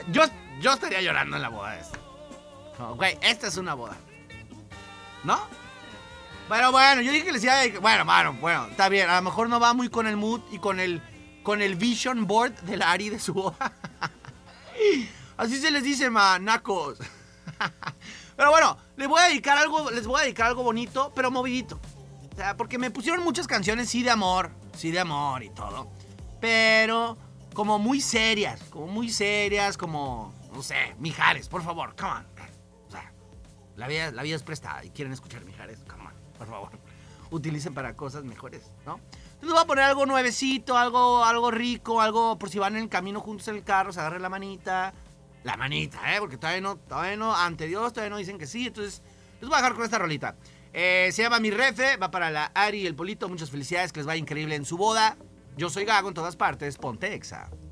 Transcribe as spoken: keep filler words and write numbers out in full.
Yo, yo estaría llorando en la boda de esta. No, güey, esta es una boda. ¿No? Bueno, bueno, yo dije que les iba a... Bueno, bueno, bueno, está bien. A lo mejor no va muy con el mood y con el, con el vision board del Ari de su boda. Así se les dice, manacos. Pero bueno, les voy a dedicar algo, les voy a dedicar algo bonito, pero movidito. O sea, porque me pusieron muchas canciones, sí de amor, sí de amor y todo. Pero como muy serias, como muy serias, como, no sé, Mijares, por favor, come on. O sea, la vida, la vida es prestada y quieren escuchar Mijares, come on, por favor. Utilicen para cosas mejores, ¿no? Entonces les voy a poner algo nuevecito, algo, algo rico, algo por si van en el camino juntos en el carro, se agarren la manita. La manita, ¿eh? Porque todavía no, todavía no, ante Dios, todavía no dicen que sí. Entonces, les voy a dejar con esta rolita. Eh, se llama Mi Refe, va para la Ari y el Polito. Muchas felicidades, que les vaya increíble en su boda. Yo soy Gago en todas partes, ponte Exa.